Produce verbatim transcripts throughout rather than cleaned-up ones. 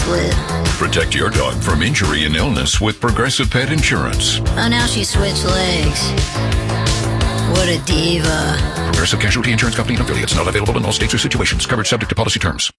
with. Protect your dog from injury and illness with Progressive Pet Insurance. Oh, now she switched legs. What a diva. Progressive Casualty Insurance Company and affiliates. Not available in all states or situations. Coverage subject to policy terms.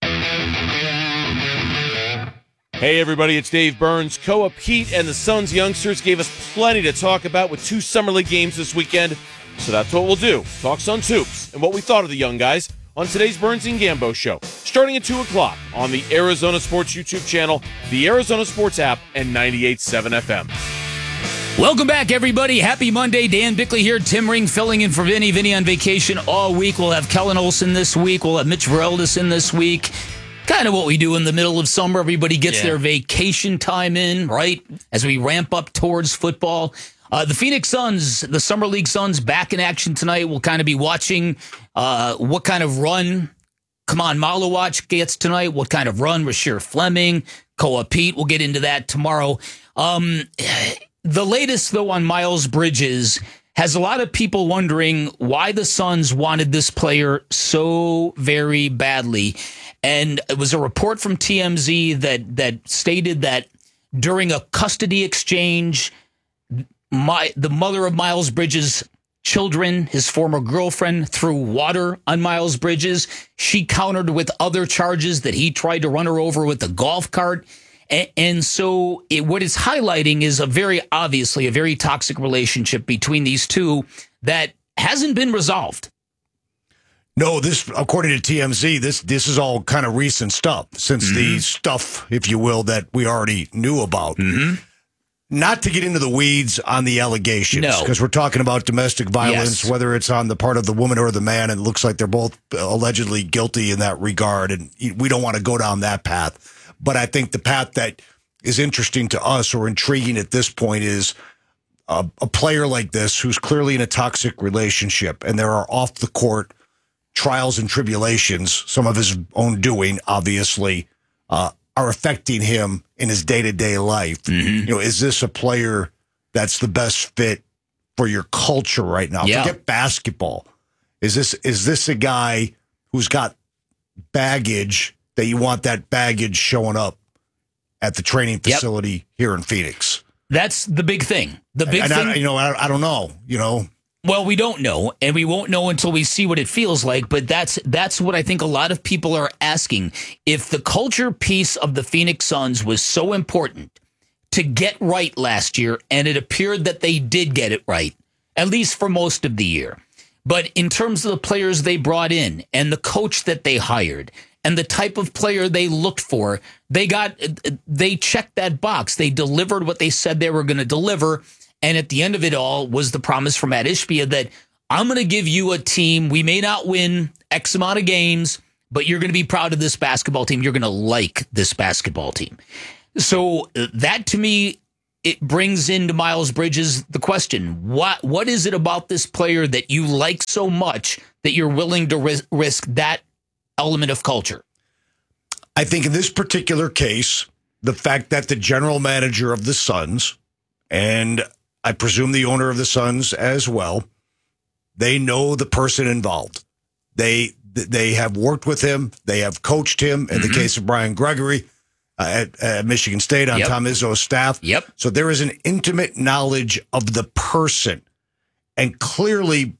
Hey everybody, it's Dave Burns. Co-op Heat and the Suns youngsters gave us plenty to talk about with two Summer League games this weekend. So that's what we'll do. Talk Suns hoops and what we thought of the young guys on today's Burns and Gambo show. Starting at two o'clock on the Arizona Sports YouTube channel, the Arizona Sports app, and ninety-eight point seven F M. Welcome back, everybody. Happy Monday. Dan Bickley here. Tim Ring filling in for Vinny. Vinny on vacation all week. We'll have Kellen Olson this week. We'll have Mitch Vareldis in this week. Kind of what we do in the middle of summer. Everybody gets yeah. their vacation time in, right? As we ramp up towards football. Uh, the Phoenix Suns, the Summer League Suns, back in action tonight. We'll kind of be watching uh, what kind of run Kaman Malawach gets tonight. What kind of run Rasheer Fleming, Koa Pete. We'll get into that tomorrow. Um, the latest, though, on Miles Bridges has a lot of people wondering why the Suns wanted this player so very badly. And it was a report from T M Z that that stated that during a custody exchange, my the mother of Miles Bridges' children, his former girlfriend, threw water on Miles Bridges. She countered with other charges that he tried to run her over with a golf cart. And, and so it, what it's highlighting is a very obviously a very toxic relationship between these two that hasn't been resolved. No, this, according to T M Z, this this is all kind of recent stuff, since mm-hmm. the stuff, if you will, that we already knew about. Mm-hmm. Not to get into the weeds on the allegations, because no. we're talking about domestic violence, yes. whether it's on the part of the woman or the man, and it looks like they're both allegedly guilty in that regard, and we don't want to go down that path. But I think the path that is interesting to us or intriguing at this point is a, a player like this who's clearly in a toxic relationship, and there are off-the-court trials and tribulations, some of his own doing, obviously, uh, are affecting him in his day-to-day life. Mm-hmm. You know, is this a player that's the best fit for your culture right now? Yeah. Forget basketball. Is this is this a guy who's got baggage that you want that baggage showing up at the training facility yep. here in Phoenix? That's the big thing. The big and thing. I, you know, I, I don't know. You know. Well, we don't know, and we won't know until we see what it feels like, but that's that's what I think a lot of people are asking. If the culture piece of the Phoenix Suns was so important to get right last year, and it appeared that they did get it right, at least for most of the year, but in terms of the players they brought in and the coach that they hired and the type of player they looked for, they got they checked that box. They delivered what they said they were going to deliver. And at the end of it all was the promise from Matt Ishbia that I'm going to give you a team. We may not win X amount of games, but you're going to be proud of this basketball team. You're going to like this basketball team. So that, to me, it brings into Miles Bridges the question, what what is it about this player that you like so much that you're willing to ris- risk that element of culture? I think in this particular case, the fact that the general manager of the Suns, and I presume the owner of the Suns as well, they know the person involved. They they have worked with him. They have coached him. In mm-hmm. the case of Brian Gregory uh, at, at Michigan State on yep. Tom Izzo's staff. Yep. So there is an intimate knowledge of the person. And clearly,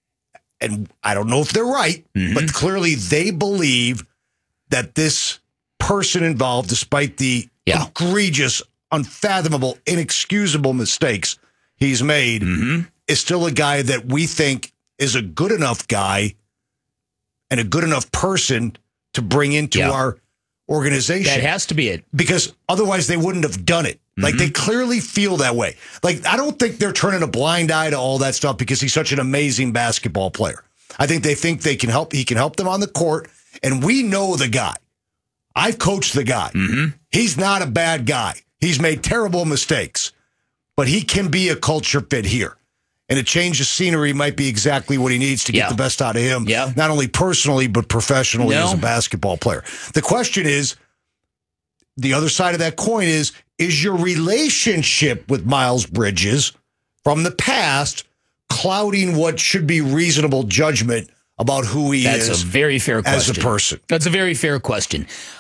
and I don't know if they're right, mm-hmm. but clearly they believe that this person involved, despite the yeah. egregious, unfathomable, inexcusable mistakes he's made, mm-hmm. is still a guy that we think is a good enough guy and a good enough person to bring into yeah. our organization. That has to be it. Because otherwise they wouldn't have done it. Mm-hmm. Like, they clearly feel that way. Like, I don't think they're turning a blind eye to all that stuff because he's such an amazing basketball player. I think they think they can help. He can help them on the court, and we know the guy. I've coached the guy. Mm-hmm. He's not a bad guy. He's made terrible mistakes, but he can be a culture fit here. And a change of scenery might be exactly what he needs to get yeah. the best out of him, yeah. not only personally, but professionally no. as a basketball player. The question is, the other side of that coin is, is your relationship with Miles Bridges from the past clouding what should be reasonable judgment about who he That's is a very fair question. as a person? That's a very fair question.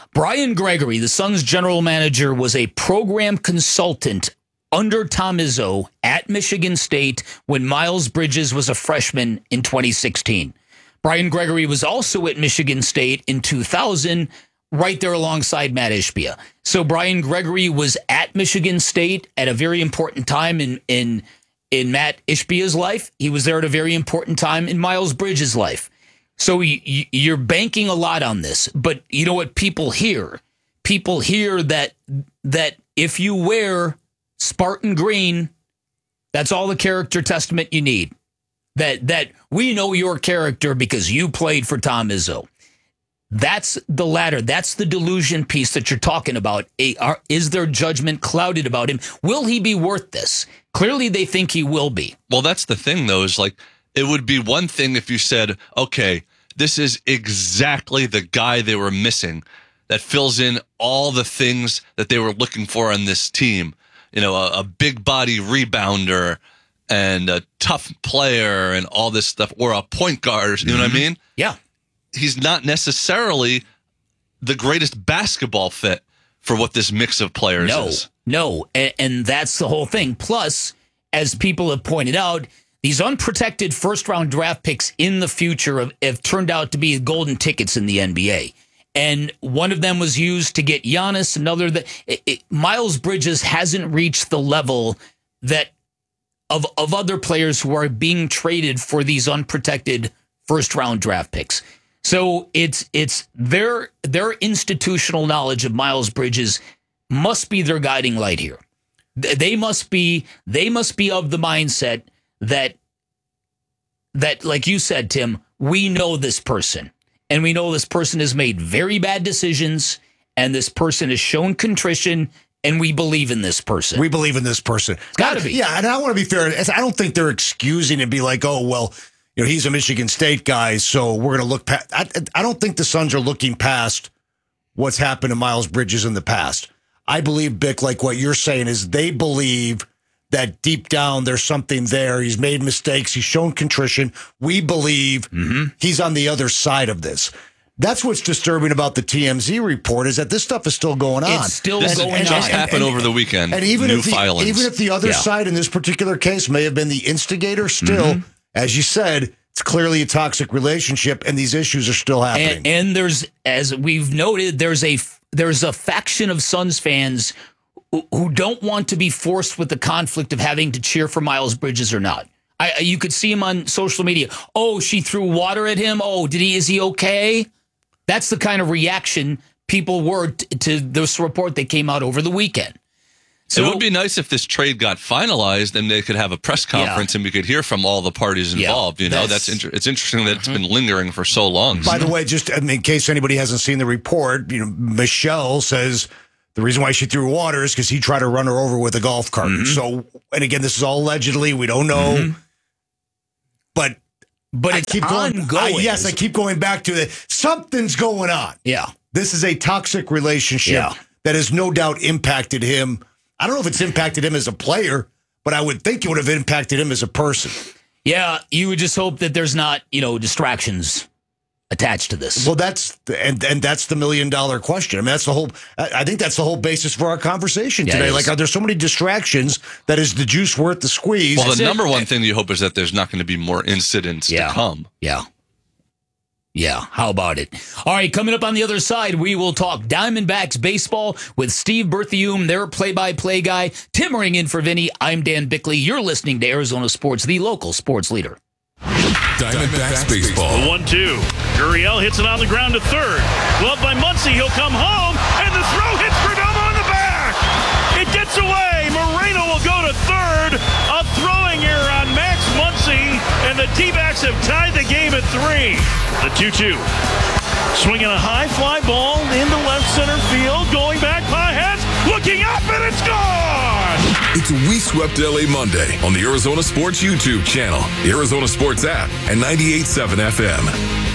Brian Gregory, the Suns general manager, was a program consultant under Tom Izzo at Michigan State when Miles Bridges was a freshman in twenty sixteen. Brian Gregory was also at Michigan State in two thousand, right there alongside Matt Ishbia. So Brian Gregory was at Michigan State at a very important time in in in Matt Ishbia's life. He was there at a very important time in Miles Bridges' life. So you, you're banking a lot on this. But you know what people hear? People hear that that if you wear Spartan green, that's all the character testament you need. That that we know your character because you played for Tom Izzo. That's the latter. That's the delusion piece that you're talking about. A, are, is their judgment clouded about him? Will he be worth this? Clearly, they think he will be. Well, that's the thing, though, is like, it would be one thing if you said, okay, this is exactly the guy they were missing that fills in all the things that they were looking for on this team. You know, a, a big body rebounder and a tough player and all this stuff, or a point guard, you know mm-hmm. what I mean? Yeah. He's not necessarily the greatest basketball fit for what this mix of players no, is. No, and, and that's the whole thing. Plus, as people have pointed out, these unprotected first-round draft picks in the future have, have turned out to be golden tickets in the N B A. And one of them was used to get Giannis. Another that it, it, Miles Bridges hasn't reached the level that of of other players who are being traded for these unprotected first-round draft picks. So it's it's their their institutional knowledge of Miles Bridges must be their guiding light here. They must be they must be of the mindset that that, like you said, Tim, we know this person, and we know this person has made very bad decisions, and this person has shown contrition, and we believe in this person. We believe in this person. It's got to be. Yeah, and I want to be fair. I don't think they're excusing and be like, oh, well, you know, he's a Michigan State guy, so we're going to look past. I, I don't think the Suns are looking past what's happened to Miles Bridges in the past. I believe, Bick, like what you're saying, is they believe that deep down there's something there. He's made mistakes. He's shown contrition. We believe mm-hmm. he's on the other side of this. That's what's disturbing about the T M Z report, is that this stuff is still going on. It's still this going on. just And, happened and, over the weekend. And even New if the, filings. even if the other Yeah. side in this particular case may have been the instigator, still, mm-hmm. as you said, it's clearly a toxic relationship, and these issues are still happening. And, and there's, as we've noted, there's a there's a faction of Suns fans who, who don't want to be forced with the conflict of having to cheer for Miles Bridges or not. I, you could see him on social media. Oh, she threw water at him. Oh, did he? Is he okay? That's the kind of reaction people were t- to this report that came out over the weekend. So, it would be nice if this trade got finalized and they could have a press conference yeah. and we could hear from all the parties involved. Yeah, you know, that's, that's inter- it's interesting that mm-hmm. it's been lingering for so long. By the way, just in case anybody hasn't seen the report, you know, Michelle says the reason why she threw water is because he tried to run her over with a golf cart. Mm-hmm. So, and again, this is all allegedly. We don't know, mm-hmm. but but I it's keep going. ongoing. I, yes, I keep going back to it. Something's going on. Yeah, this is a toxic relationship yeah. that has no doubt impacted him. I don't know if it's impacted him as a player, but I would think it would have impacted him as a person. Yeah, you would just hope that there's not, you know, distractions attached to this. Well, that's and and that's the million dollar question. I mean, that's the whole. I think that's the whole basis for our conversation yeah, today. Like, are there so many distractions that is the juice worth the squeeze? Well, that's the it. number one thing you hope is that there's not going to be more incidents yeah. to come. Yeah. Yeah, how about it? All right, coming up on the other side, we will talk Diamondbacks baseball with Steve Berthiaume, their play-by-play guy. Tim Ring in for Vinny. I'm Dan Bickley. You're listening to Arizona Sports, the local sports leader. Diamondbacks baseball. one two. Gurriel hits it on the ground to third. Gloved by Muncy. He'll come home, and the throw hits Perdomo on the back. It gets away. Moreno will go to third. A throwing error on Max Muncy, and the D-backs have tied the game at three. The two two. Swinging a high fly ball into left center field. Going back, Pajes looking up, and it's gone. It's We Swept L A Monday on the Arizona Sports YouTube channel, the Arizona Sports app, and ninety-eight point seven F M.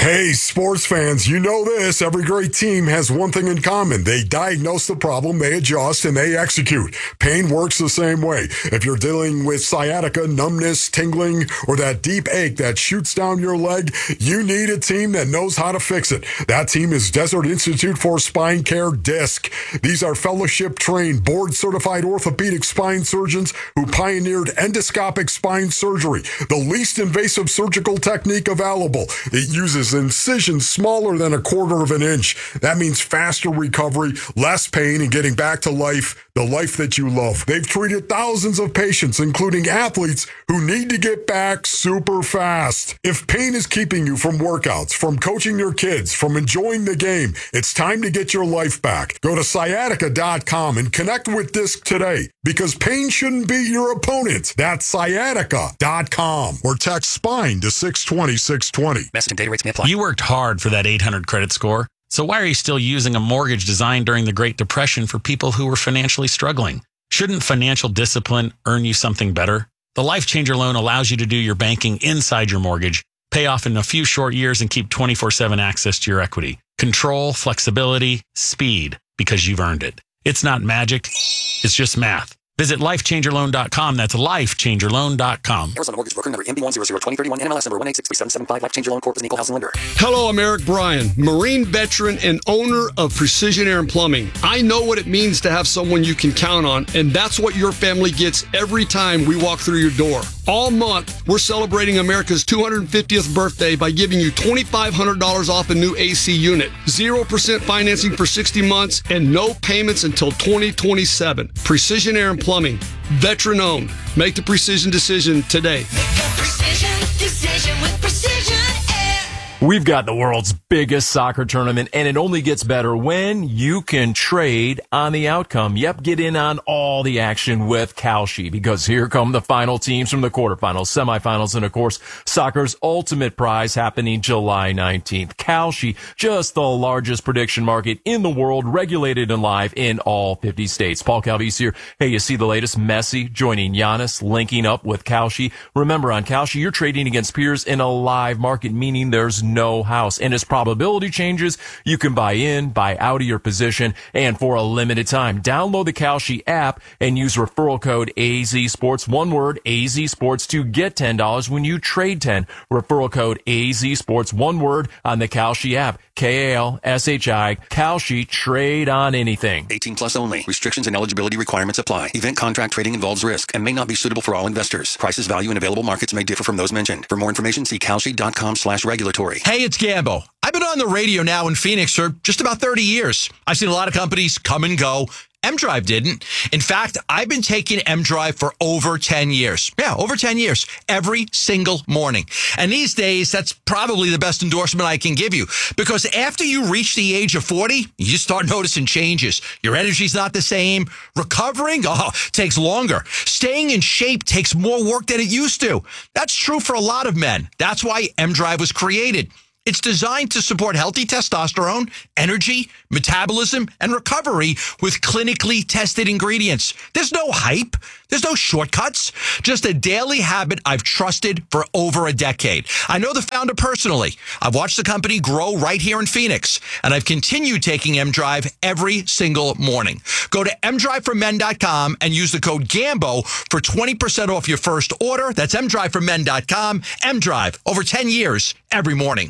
Hey, sports fans, you know this. Every great team has one thing in common. They diagnose the problem, they adjust, and they execute. Pain works the same way. If you're dealing with sciatica, numbness, tingling, or that deep ache that shoots down your leg, you need a team that knows how to fix it. That team is Desert Institute for Spine Care, DISC. These are fellowship-trained, board-certified orthopedic spine surgeons who pioneered endoscopic spine surgery, the least invasive surgical technique available. It uses incisions smaller than a quarter of an inch. That means faster recovery, less pain, and getting back to life, the life that you love. They've treated thousands of patients, including athletes who need to get back super fast. If pain is keeping you from workouts, from coaching your kids, from enjoying the game, it's time to get your life back. Go to sciatica dot com and connect with DISC today, because pain shouldn't be your opponent. That's sciatica dot com, or text SPINE to six twenty, six twenty. Message and data rates may apply. You worked hard for that eight hundred credit score. So why are you still using a mortgage designed during the Great Depression for people who were financially struggling? Shouldn't financial discipline earn you something better? The Life Changer loan allows you to do your banking inside your mortgage, pay off in a few short years, and keep twenty-four seven access to your equity. Control, flexibility, speed, because you've earned it. It's not magic. It's just math. Visit life changer loan dot com. That's life changer loan dot com. Arizona Mortgage Broker number M B one zero zero two zero three one, N M L S number one eight six three seven seven five. Life Changer Loan Corp is an equal housing lender. Hello, I'm Eric Bryan, Marine veteran and owner of Precision Air and Plumbing. I know what it means to have someone you can count on, and that's what your family gets every time we walk through your door. All month, we're celebrating America's two hundred fiftieth birthday by giving you twenty-five hundred dollars off a new A C unit, zero percent financing for sixty months, and no payments until twenty twenty-seven. Precision Air and Plumbing, veteran owned. Make the precision decision today. Precision decision with Precision Air. We've got the world's biggest soccer tournament, and it only gets better when you can trade on the outcome. Yep, get in on all the action with Kalshi, because here come the final teams from the quarterfinals, semifinals, and of course, soccer's ultimate prize happening July nineteenth. Kalshi, just the largest prediction market in the world, regulated and live in all fifty states. Paul Calvise here. Hey, you see the latest? Messi joining Giannis, linking up with Kalshi. Remember, on Kalshi, you're trading against peers in a live market, meaning there's no house. And as probability changes, you can buy in, buy out of your position, and for a limited time, download the Kalshi app and use referral code A Z Sports, one word, A Z Sports, to get ten dollars when you trade ten. Referral code A Z Sports, one word, on the Kalshi app. K A L S H I, Kalshi, trade on anything. eighteen plus only. Restrictions and eligibility requirements apply. Event contract trading involves risk and may not be suitable for all investors. Prices, value, and available markets may differ from those mentioned. For more information, see kalshi dot com slash regulatory. Hey, it's Gambo. I've been on the radio now in Phoenix for just about thirty years. I've seen a lot of companies come and go. M-Drive didn't. In fact, I've been taking M-Drive for over ten years. Yeah, over ten years. Every single morning. And these days, that's probably the best endorsement I can give you. Because after you reach the age of forty, you start noticing changes. Your energy's not the same. Recovering, oh, takes longer. Staying in shape takes more work than it used to. That's true for a lot of men. That's why M-Drive was created. It's designed to support healthy testosterone, energy, metabolism, and recovery with clinically tested ingredients. There's no hype. There's no shortcuts. Just a daily habit I've trusted for over a decade. I know the founder personally. I've watched the company grow right here in Phoenix, and I've continued taking M-Drive every single morning. Go to m drive for men dot com and use the code GAMBO for twenty percent off your first order. That's m drive for men dot com. M-Drive, over ten years, every morning.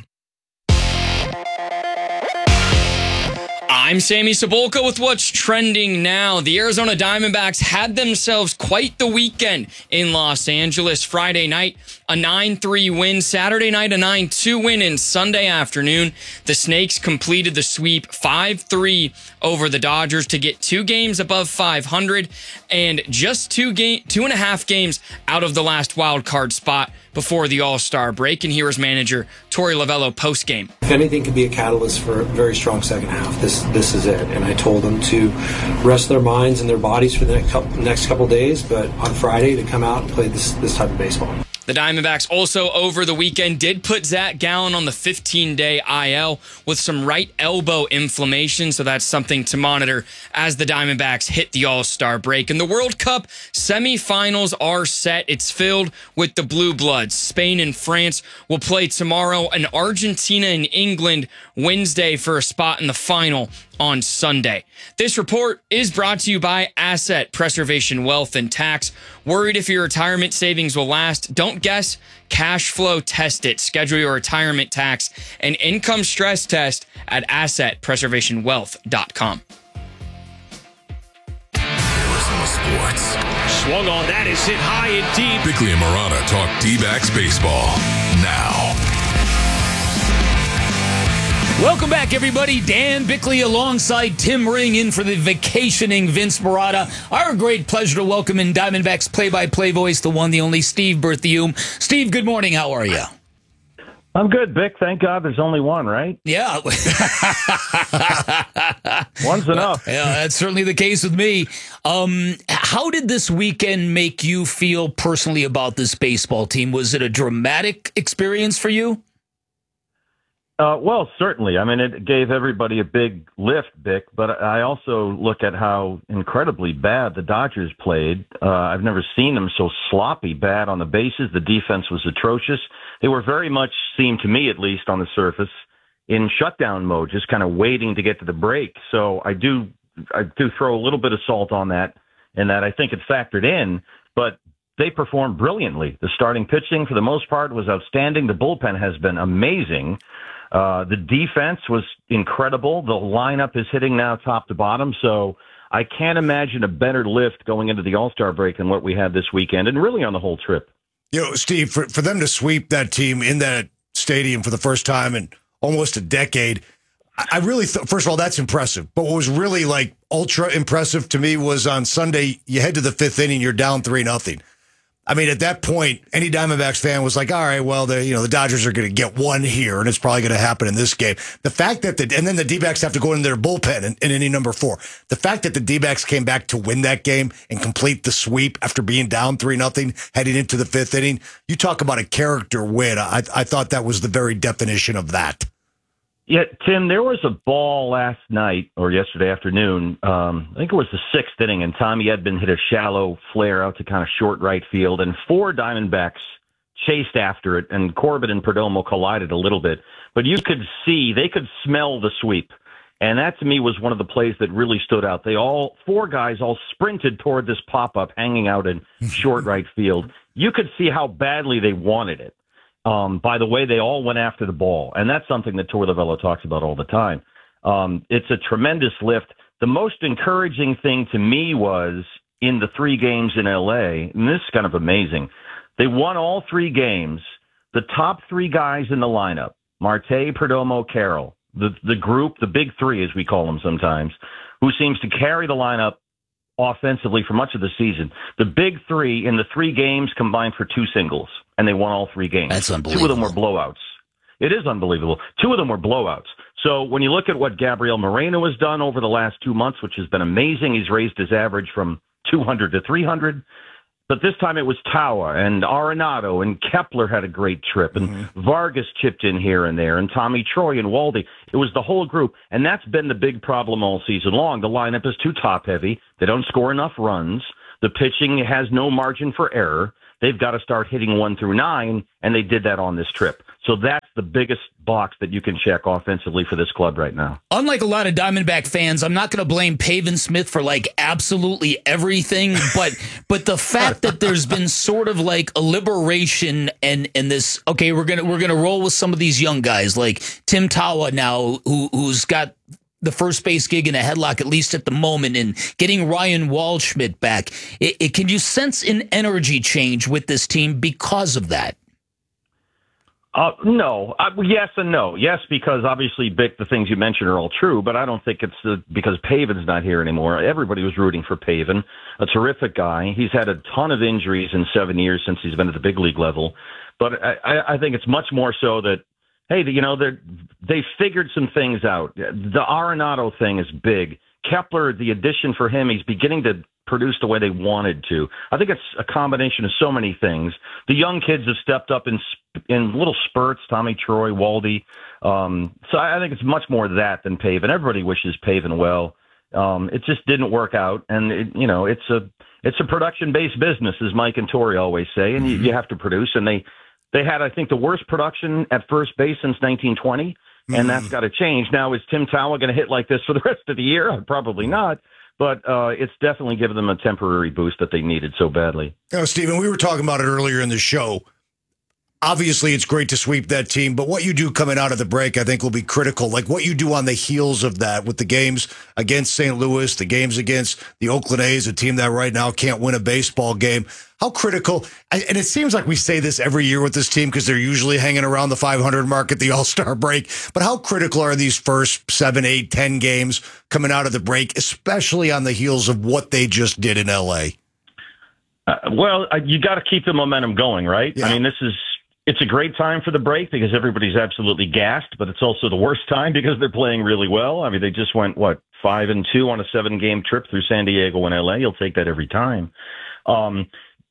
I'm Sammy Cebulka with what's trending now. The Arizona Diamondbacks had themselves quite the weekend in Los Angeles. Friday night, a nine three win. Saturday night, a nine two win. And Sunday afternoon, the Snakes completed the sweep five three over the Dodgers to get two games above five hundred and just two game, two and a half games out of the last wild card spot before the All-Star break. And here is manager Torey Lovullo post-game. If anything could be a catalyst for a very strong second half, this this is it. And I told them to rest their minds and their bodies for the next couple, next couple days, but on Friday to come out and play this, this type of baseball. The Diamondbacks also over the weekend did put Zach Gallen on the fifteen-day I L with some right elbow inflammation, so that's something to monitor as the Diamondbacks hit the All-Star break. And the World Cup semifinals are set. It's filled with the Blue Bloods. Spain and France will play tomorrow, and Argentina and England Wednesday for a spot in the final on Sunday. This report is brought to you by Asset Preservation Wealth and Tax. Worried if your retirement savings will last? Don't guess. Cash flow test it. Schedule your retirement tax and income stress test at asset preservation wealth dot com. Sports. Swung on, that is hit high and deep. Bickley and Marana talk D-backs baseball now. Welcome back, everybody. Dan Bickley alongside Tim Ring in for the vacationing Vince Marotta. Our great pleasure to welcome in Diamondbacks play-by-play voice, the one, the only Steve Berthiaume. Steve, good morning. How are you? I'm good, Vic. Thank God there's only one, right? Yeah. One's enough. Yeah, that's certainly the case with me. Um, how did this weekend make you feel personally about this baseball team? Was it a dramatic experience for you? Uh, well, certainly. I mean, it gave everybody a big lift, Vic, but I also look at how incredibly bad the Dodgers played. Uh, I've never seen them so sloppy bad on the bases. The defense was atrocious. They were very much, seemed to me at least on the surface, in shutdown mode, just kind of waiting to get to the break. So I do, I do throw a little bit of salt on that, and that I think it factored in, but they performed brilliantly. The starting pitching, for the most part, was outstanding. The bullpen has been amazing. Uh, the defense was incredible. The lineup is hitting now top to bottom. So I can't imagine a better lift going into the All-Star break than what we had this weekend and really on the whole trip. You know, Steve, for, for them to sweep that team in that stadium for the first time in almost a decade, I, I really thought, first of all, that's impressive. But what was really like ultra impressive to me was on Sunday, you head to the fifth inning, you're down three nothing. I mean, at that point, any Diamondbacks fan was like, all right, well, the you know the Dodgers are going to get one here, and it's probably going to happen in this game. The fact that the and then the D-backs have to go into their bullpen in, in inning number four. The fact that the D-backs came back to win that game and complete the sweep after being down three nothing heading into the fifth inning, you talk about a character win. I, I thought that was the very definition of that. Yeah, Tim, there was a ball last night or yesterday afternoon. Um, I think it was the sixth inning, and Tommy Edman hit a shallow flare out to kind of short right field, and four Diamondbacks chased after it, and Corbett and Perdomo collided a little bit. But you could see, they could smell the sweep. And that, to me, was one of the plays that really stood out. They all, four guys all sprinted toward this pop-up hanging out in short right field. You could see how badly they wanted it. Um, by the way, they all went after the ball, and that's something that Torey Lovullo talks about all the time. Um, it's a tremendous lift. The most encouraging thing to me was in the three games in L A, and this is kind of amazing. They won all three games. The top three guys in the lineup, Marte, Perdomo, Carroll, the, the group, the big three, as we call them sometimes, who seems to carry the lineup offensively for much of the season. The big three in the three games combined for two singles, and they won all three games. That's unbelievable. Two of them were blowouts. It is unbelievable. Two of them were blowouts. So when you look at what Gabriel Moreno has done over the last two months, which has been amazing, he's raised his average from two hundred to three hundred. But this time it was Tawa and Arenado, and Kepler had a great trip, and mm-hmm. Vargas chipped in here and there, and Tommy Troy and Waldy. It was the whole group, and that's been the big problem all season long. The lineup is too top-heavy. They don't score enough runs. The pitching has no margin for error. They've got to start hitting one through nine, and they did that on this trip. So that's the biggest box that you can check offensively for this club right now. Unlike a lot of Diamondback fans, I'm not going to blame Pavin Smith for like absolutely everything, but but the fact that there's been sort of like a liberation and and this okay, we're gonna we're gonna roll with some of these young guys like Tim Tawa now, who who's got the first base gig in a headlock, at least at the moment, and getting Ryan Waldschmidt back. It, it, can you sense an energy change with this team because of that? Uh, no. Uh, yes and no. Yes, because obviously, Bick, the things you mentioned are all true, but I don't think it's uh, because Pavin's not here anymore. Everybody was rooting for Pavin, a terrific guy. He's had a ton of injuries in seven years since he's been at the big league level. But I, I think it's much more so that, hey, you know, they figured some things out. The Arenado thing is big. Kepler, the addition for him, he's beginning to produce the way they wanted to. I think it's a combination of so many things. The young kids have stepped up in in little spurts, Tommy Troy, Waldy. Um, so I think it's much more that than Pavin. Everybody wishes Pavin well. Um, it just didn't work out. And, it, you know, it's a it's a production-based business, as Mike and Tori always say, and you, you have to produce. And they, they had, I think, the worst production at first base since nineteen twenty, and mm. that's got to change. Now, is Tim Towle going to hit like this for the rest of the year? Probably not. But uh, it's definitely given them a temporary boost that they needed so badly. You know, Stephen, we were talking about it earlier in the show. Obviously, it's great to sweep that team, but what you do coming out of the break, I think, will be critical. Like what you do on the heels of that with the games against Saint Louis, the games against the Oakland A's, a team that right now can't win a baseball game. How critical, and it seems like we say this every year with this team because they're usually hanging around the five hundred mark at the All-Star break, but how critical are these first seven, eight, ten games coming out of the break, especially on the heels of what they just did in L A? Uh, well, uh, you got to keep the momentum going, right? Yeah. I mean, this is... It's a great time for the break because everybody's absolutely gassed, but it's also the worst time because they're playing really well. I mean, they just went, what, five and two on a seven-game trip through San Diego and L A. You'll take that every time. Um,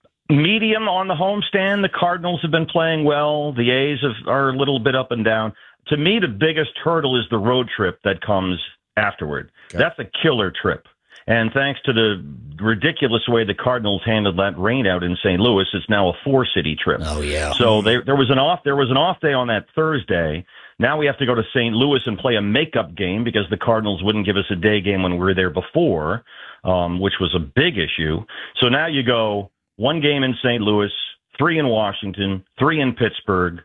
medium on the homestand. The Cardinals have been playing well. The A's have, are a little bit up and down. To me, the biggest hurdle is the road trip that comes afterward. Okay. That's a killer trip. And thanks to the ridiculous way the Cardinals handled that rain out in Saint Louis, it's now a four-city trip. Oh, yeah. So they, there was an off there was an off day on that Thursday. Now we have to go to Saint Louis and play a makeup game because the Cardinals wouldn't give us a day game when we were there before, um, which was a big issue. So now you go one game in Saint Louis, three in Washington, three in Pittsburgh,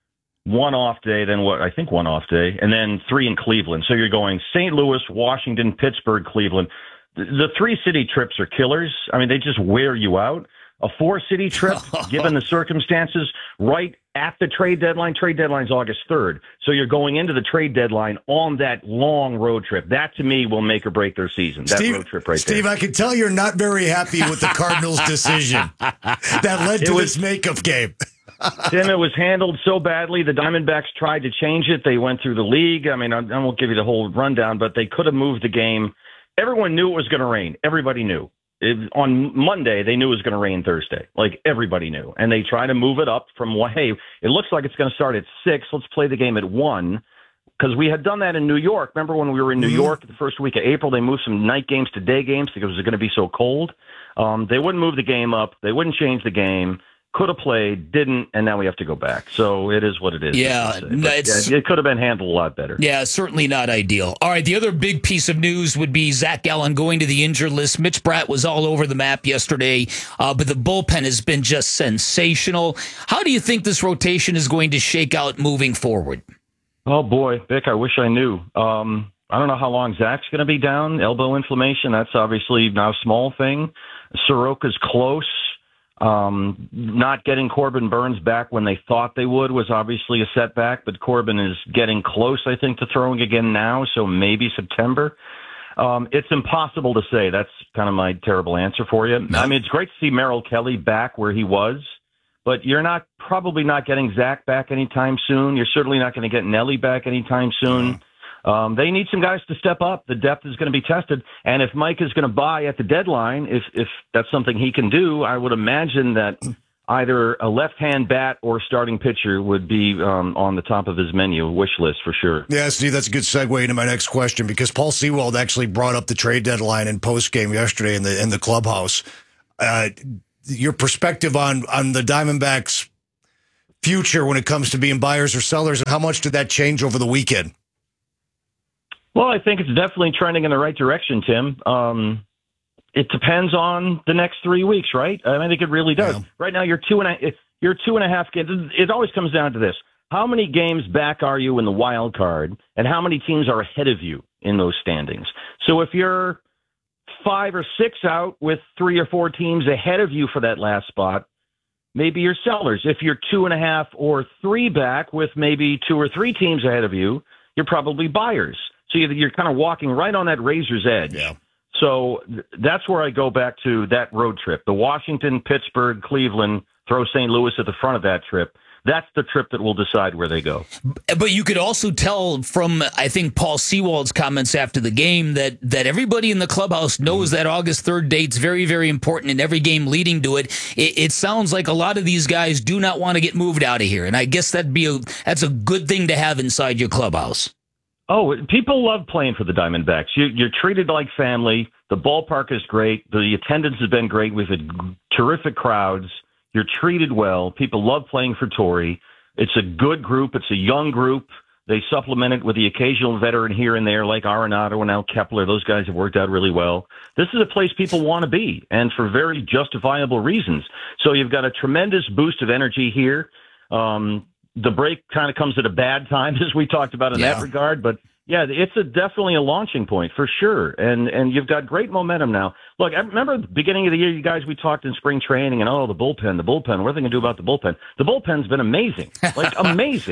one off day, then what? I think one off day, and then three in Cleveland. So you're going Saint Louis, Washington, Pittsburgh, Cleveland. The three-city trips are killers. I mean, they just wear you out. A four-city trip, given the circumstances, right at the trade deadline. Trade deadline's August third. So you're going into the trade deadline on that long road trip. That, to me, will make or break their season, that Steve, road trip right Steve, there. I can tell you're not very happy with the Cardinals' decision that led to was, this makeup game. Tim, it was handled so badly. The Diamondbacks tried to change it. They went through the league. I mean, I, I won't give you the whole rundown, but they could have moved the game. Everyone knew it was going to rain. Everybody knew. It, on Monday, they knew it was going to rain Thursday. Like, everybody knew. And they tried to move it up from, well, hey, it looks like it's going to start at six. Let's play the game at one. Because we had done that in New York. Remember when we were in New mm-hmm. York the first week of April, they moved some night games to day games because it was going to be so cold. Um, they wouldn't move the game up. They wouldn't change the game. Could have played, didn't, and now we have to go back. So it is what it is. Yeah, no, it's, yeah it could have been handled a lot better. Yeah, certainly not ideal. All right, the other big piece of news would be Zach Gallen going to the injured list. Mitch Bratt was all over the map yesterday, uh, but the bullpen has been just sensational. How do you think this rotation is going to shake out moving forward? Oh, boy, Vic, I wish I knew. Um, I don't know how long Zach's going to be down. Elbow inflammation, that's obviously not a small thing. Soroka's close. Um, not getting Corbin Burns back when they thought they would was obviously a setback, but Corbin is getting close, I think, to throwing again now, so maybe September. Um, it's impossible to say. That's kind of my terrible answer for you. No. I mean, it's great to see Merrill Kelly back where he was, but you're not probably not getting Zach back anytime soon. You're certainly not going to get Nelly back anytime soon. Mm. Um, they need some guys to step up. The depth is going to be tested. And if Mike is going to buy at the deadline, if if that's something he can do, I would imagine that either a left-hand bat or starting pitcher would be um, on the top of his menu wish list for sure. Yeah, Steve, that's a good segue into my next question because Paul Sewald actually brought up the trade deadline in postgame yesterday in the in the clubhouse. Uh, your perspective on on the Diamondbacks' future when it comes to being buyers or sellers, and how much did that change over the weekend? Well, I think it's definitely trending in the right direction, Tim. Um, it depends on the next three weeks, right? I, mean, I think it really does. Yeah. Right now, you're two and a, you're two and a half games. It always comes down to this: how many games back are you in the wild card, and how many teams are ahead of you in those standings? So if you're five or six out with three or four teams ahead of you for that last spot, maybe you're sellers. If you're two and a half or three back with maybe two or three teams ahead of you, you're probably buyers. So you're kind of walking right on that razor's edge. Yeah. So that's where I go back to that road trip. The Washington, Pittsburgh, Cleveland, throw Saint Louis at the front of that trip. That's the trip that will decide where they go. But you could also tell from, I think, Paul Sewald's comments after the game that, that everybody in the clubhouse knows that August third date's very, very important in every game leading to it. it. It sounds like a lot of these guys do not want to get moved out of here, and I guess that'd be a, that's a good thing to have inside your clubhouse. Oh, people love playing for the Diamondbacks. You, you're treated like family. The ballpark is great. The attendance has been great. We've had terrific crowds. You're treated well. People love playing for Torrey. It's a good group. It's a young group. They supplement it with the occasional veteran here and there, like Arenado and now Kepler. Those guys have worked out really well. This is a place people want to be, and for very justifiable reasons. So you've got a tremendous boost of energy here. Um, the break kind of comes at a bad time, as we talked about in yeah. that regard, but yeah, it's a definitely a launching point for sure. And and you've got great momentum now. Look, I remember at the beginning of the year, you guys, we talked in spring training and, oh, the bullpen, the bullpen. What are they going to do about the bullpen? The bullpen's been amazing, like amazing.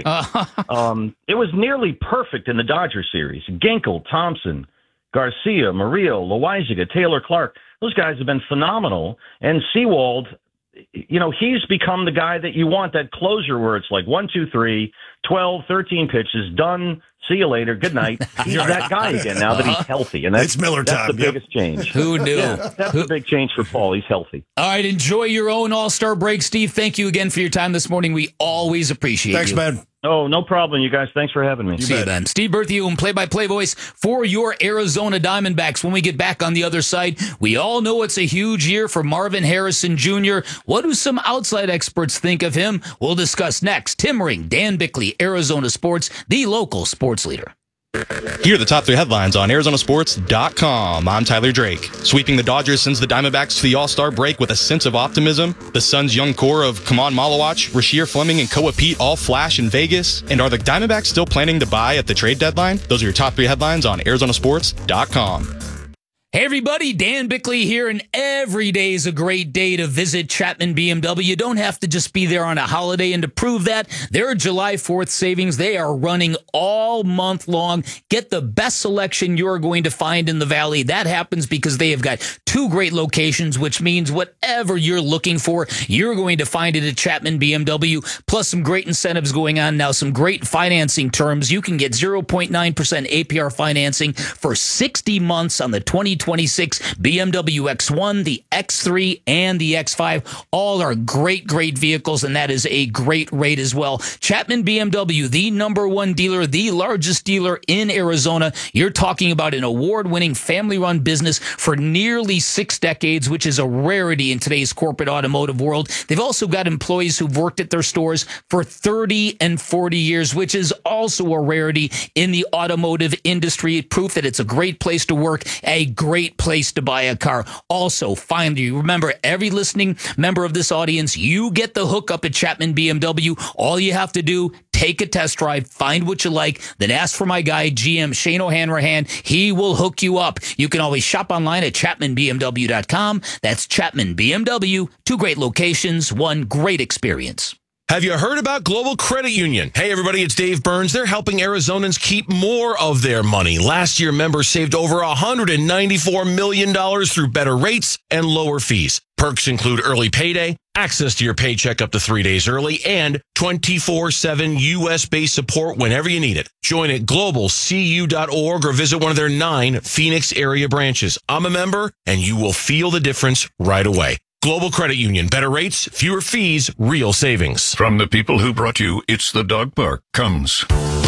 um, it was nearly perfect in the Dodger series. Ginkel, Thompson, Garcia, Murillo, Loaizaga, Taylor Clark. Those guys have been phenomenal. And Sewald, you know, he's become the guy that you want, that closer where it's like one, two, three, twelve, thirteen pitches, done. See you later. Good night. He's that guy again now that he's healthy. And that's, it's Miller that's time. the Yep. biggest change. Who knew? Yeah, that's the big change for Paul. He's healthy. All right, enjoy your own All-Star break, Steve. Thank you again for your time this morning. We always appreciate Thanks, you. man. Oh, no problem, you guys. Thanks for having me. See you then. Steve Berthiaume, play-by-play voice for your Arizona Diamondbacks. When we get back on the other side, we all know it's a huge year for Marvin Harrison Junior What do some outside experts think of him? We'll discuss next. Tim Ring, Dan Bickley, Arizona Sports, the local sports leader. Here are the top three headlines on Arizona Sports dot com. I'm Tyler Drake. Sweeping the Dodgers sends the Diamondbacks to the All-Star break with a sense of optimism. The Suns' young core of Kaman Malawach, Rasheer Fleming, and Koa Pete all flash in Vegas. And are the Diamondbacks still planning to buy at the trade deadline? Those are your top three headlines on Arizona Sports dot com. Hey everybody, Dan Bickley here, and every day is a great day to visit Chapman B M W. You don't have to just be there on a holiday, and to prove that, their July fourth savings, they are running all month long. Get the best selection you're going to find in the Valley. That happens because they have got two great locations, which means whatever you're looking for, you're going to find it at Chapman B M W, plus some great incentives going on now, some great financing terms. You can get zero point nine percent A P R financing for sixty months on the twenty twenty-six B M W X one, the X three, and the X five. All are great, great vehicles, and that is a great rate as well. Chapman B M W, the number one dealer, the largest dealer in Arizona. You're talking about an award-winning family-run business for nearly six decades, which is a rarity in today's corporate automotive world. They've also got employees who've worked at their stores for thirty and forty years, which is also a rarity in the automotive industry. Proof that it's a great place to work, a great place to buy a car. Also, finally, remember, every listening member of this audience, you get the hookup at Chapman B M W. All you have to do, take a test drive, find what you like, then ask for my guy, G M Shane O'Hanrahan. He will hook you up. You can always shop online at chapman b m w dot com. That's Chapman B M W. Two great locations, one great experience. Have you heard about Global Credit Union? Hey, everybody, it's Dave Burns. They're helping Arizonans keep more of their money. Last year, members saved over one hundred ninety-four million dollars through better rates and lower fees. Perks include early payday, access to your paycheck up to three days early, and twenty-four seven U S-based support whenever you need it. Join at global c u dot org or visit one of their nine Phoenix area branches. I'm a member, and you will feel the difference right away. Global Credit Union. Better rates, fewer fees, real savings. From the people who brought you It's the Dog Park comes